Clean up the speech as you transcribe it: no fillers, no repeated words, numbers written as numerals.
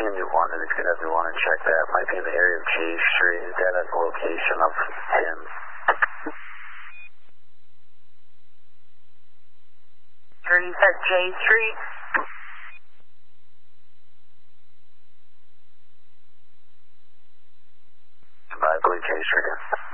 Unit 1, and if you could have me want to check that. Might be in the area of J Street. Is that at the location of him? You said J Street? I believe J Street, yeah.